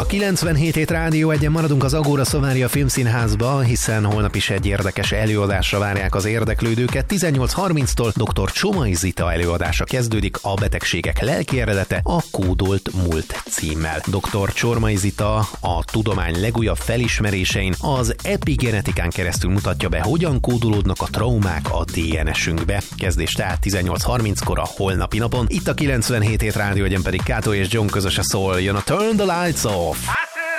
97.7 Rádió Egyen maradunk az Agora Szomária Filmszínházba, hiszen holnap is egy érdekes előadásra várják az érdeklődőket. 18:30-tól dr. Csomai Zita előadása kezdődik, a betegségek lelki eredete, a kódolt múlt címmel. Dr. Csomai Zita a tudomány legújabb felismerésein az epigenetikán keresztül mutatja be, hogyan kódolódnak a traumák a DNS-ünkbe. Kezdés tehát 18:30-kor a holnapi napon. Itt a 97.7 Rádió Egyen pedig Kátó és John közösen szól, jön a Turn the Lights Off.